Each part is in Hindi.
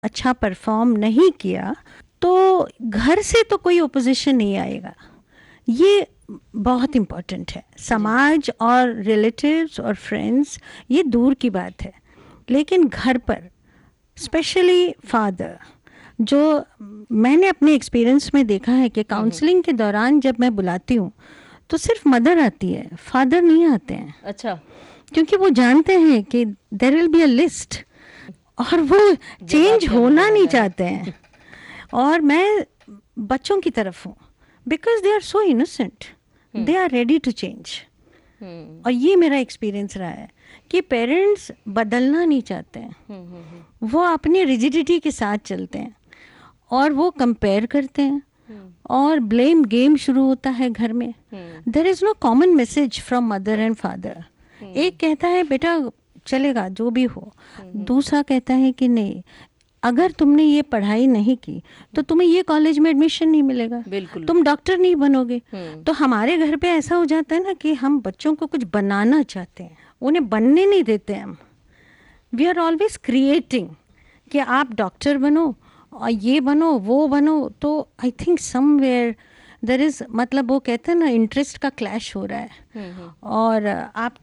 अच्छा परफॉर्म नहीं किया तो घर से तो कोई ओपोजिशन नहीं आएगा। ये बहुत इम्पोर्टेंट है। समाज और रिलेटिव्स और फ्रेंड्स ये दूर की बात है, लेकिन घर पर स्पेशली फादर, जो मैंने अपने एक्सपीरियंस में देखा है कि काउंसलिंग के दौरान जब मैं बुलाती हूँ तो सिर्फ मदर आती है, फादर नहीं आते हैं। अच्छा। क्योंकि वो जानते हैं कि there will be a list और वो चेंज होना नहीं चाहते हैं। और मैं बच्चों की तरफ हूँ, because they are so innocent, they are ready to change. और ये मेरा एक्सपीरियंस रहा है कि पेरेंट्स बदलना नहीं चाहते हैं, वो अपनी रिजिडिटी के साथ चलते हैं और वो कंपेयर करते हैं और ब्लेम गेम शुरू होता है घर में। There is no common message from mother and father. एक कहता है बेटा चलेगा जो भी हो, दूसरा कहता है कि नहीं, अगर तुमने ये पढ़ाई नहीं की तो तुम्हें ये कॉलेज में एडमिशन नहीं मिलेगा, बिल्कुल। तुम डॉक्टर नहीं बनोगे। तो हमारे घर पे ऐसा हो जाता है ना कि हम बच्चों को कुछ बनाना चाहते हैं, उन्हें बनने नहीं देते हम। वी आर ऑलवेज क्रिएटिंग कि आप डॉक्टर बनो और ये बनो वो बनो। तो I think somewhere there is, मतलब वो कहते हैं ना, इंटरेस्ट का क्लैश हो रहा है। और आप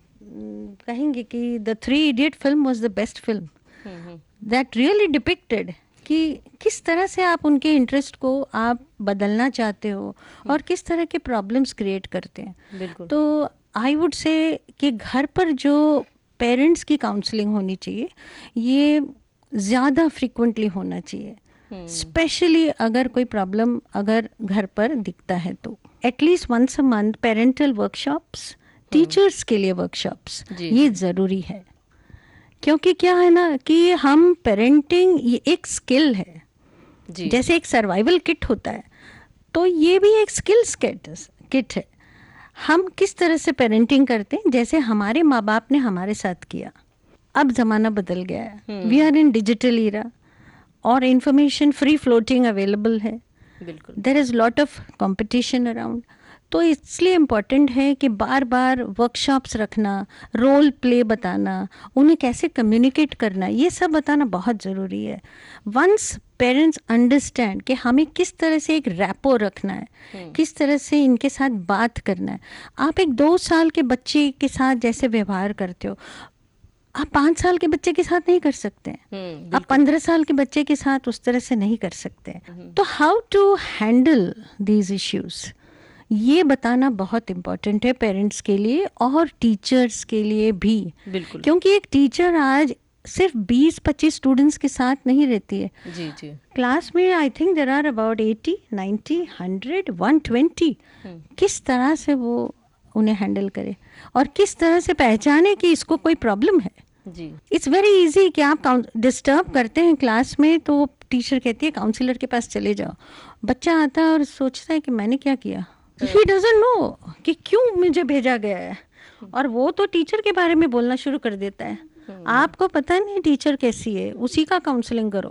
कहेंगे कि the three idiot film was the best film that really depicted कि किस तरह से आप उनके इंटरेस्ट को आप बदलना चाहते हो और किस तरह के प्रॉब्लम्स क्रिएट करते हैं। बिल्कुल। तो आई वुड से कि घर पर जो पेरेंट्स की काउंसलिंग होनी चाहिए ये ज़्यादा फ्रीक्वेंटली होना चाहिए, स्पेशली अगर कोई प्रॉब्लम अगर घर पर दिखता है तो at least once a month parental workshops, teachers के लिए वर्कशॉप्स, ये ज़रूरी है। क्योंकि क्या है ना कि हम पेरेंटिंग ये एक स्किल है जी। जैसे एक सर्वाइवल किट होता है, तो ये भी एक स्किल्स किट है। हम किस तरह से पेरेंटिंग करते हैं, जैसे हमारे माँ बाप ने हमारे साथ किया। अब ज़माना बदल गया है, we are in digital Ira और इंफॉर्मेशन फ्री फ्लोटिंग अवेलेबल है। बिल्कुल। There is lot of competition around. तो इसलिए इम्पॉर्टेंट है कि बार बार वर्कशॉप्स रखना, रोल प्ले बताना, उन्हें कैसे कम्युनिकेट करना, ये सब बताना बहुत ज़रूरी है। वंस पेरेंट्स अंडरस्टैंड कि हमें किस तरह से एक रैपो रखना है, किस तरह से इनके साथ बात करना है। आप एक 2 साल के बच्चे के साथ जैसे व्यवहार करते हो, आप 5 साल के बच्चे के साथ नहीं कर सकते हैं, आप 15 साल के बच्चे के साथ उस तरह से नहीं कर सकते हैं। तो how to handle these issues, ये बताना बहुत इम्पोर्टेंट है पेरेंट्स के लिए और टीचर्स के लिए भी। बिल्कुल। क्योंकि एक टीचर आज सिर्फ 20-25 स्टूडेंट्स के साथ नहीं रहती है। जी जी। क्लास में I think there are about 80, 90, 100, 120। किस तरह से वो उन्हें हैंडल करे और किस तरह से पहचाने कि इसको कोई प्रॉब्लम है जी। इट्स वेरी इजी कि आप डिस्टर्ब करते हैं क्लास में तो टीचर कहती है काउंसलर के पास चले जाओ। बच्चा आता है और सोचता है कि मैंने क्या किया, ही डजंट नो कि क्यों मुझे भेजा गया है, और वो तो टीचर के बारे में बोलना शुरू कर देता है। आपको पता नहीं टीचर कैसी है, उसी का काउंसलिंग करो।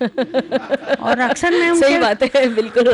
और अक्सर मैं उनसे, सही बात है, बिल्कुल।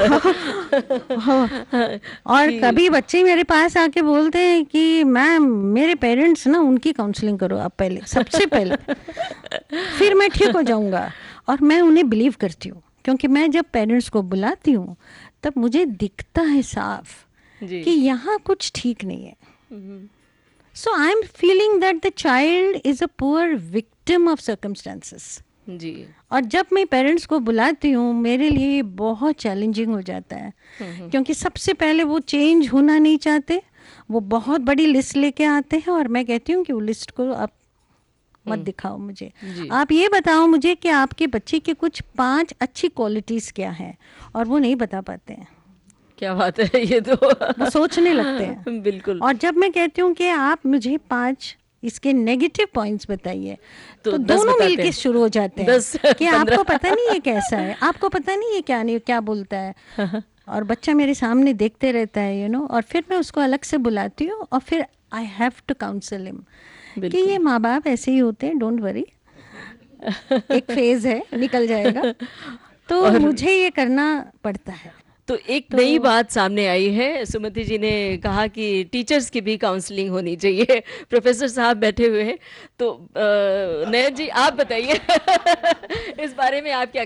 और कभी बच्चे मेरे पास आके बोलते हैं कि मैम मेरे पेरेंट्स ना उनकी काउंसलिंग करो आप पहले, सबसे पहले, फिर मैं ठीक हो जाऊंगा। और मैं उन्हें बिलीव करती हूँ, क्योंकि मैं जब पेरेंट्स को बुलाती हूँ तब मुझे दिखता है साफ कि यहाँ कुछ ठीक नहीं है। So I'm feeling that the child is a poor victim of circumstances. जी। और जब मैं पेरेंट्स को बुलाती हूँ मेरे लिए बहुत चैलेंजिंग हो जाता है, क्योंकि सबसे पहले वो चेंज होना नहीं चाहते, वो बहुत बड़ी लिस्ट लेके आते हैं और मैं कहती हूँ कि वो लिस्ट को आप मत दिखाओ मुझे, आप ये बताओ मुझे कि आपके बच्चे की कुछ 5 अच्छी क्वालिटीज़ क्या हैं, और वो नहीं बता पाते हैं। क्या बात है, ये तो वो सोचने लगते हैं। बिल्कुल। और जब मैं कहती हूँ कि आप मुझे 5 इसके नेगेटिव पॉइंट्स बताइए, तो दोनों मिलके शुरू हो जाते हैं कि आपको पता नहीं ये कैसा है, आपको पता नहीं ये क्या नहीं क्या बोलता है। और बच्चा मेरे सामने देखते रहता है, यू नो, और फिर मैं उसको अलग से बुलाती हूँ और फिर I have to counsel him कि ये माँ बाप ऐसे ही होते हैं, डोंट वरी, एक फेज है, निकल जाएगा। तो मुझे ये करना पड़ता है। तो एक नई बात सामने आई है, सुमति जी ने कहा कि टीचर्स की भी काउंसलिंग होनी चाहिए। प्रोफेसर साहब बैठे हुए हैं, तो नयन जी आप बताइए इस बारे में आप क्या